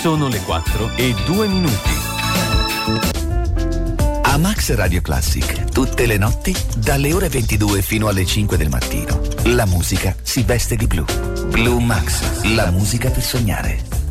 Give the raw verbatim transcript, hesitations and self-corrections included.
Sono le quattro e due minuti. A Max Radio Classic, tutte le notti, dalle ore ventidue fino alle cinque del mattino, la musica si veste di blu. Blue Max, la musica per sognare.